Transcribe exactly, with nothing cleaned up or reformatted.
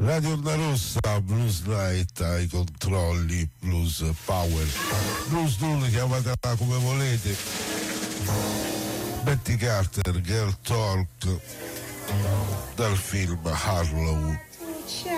Radio Onda Rossa, Blues Night ai controlli, Blues Power, Blues Tool, chiamatela come volete. Betty Carter, Girl Talk, dal film Harlow.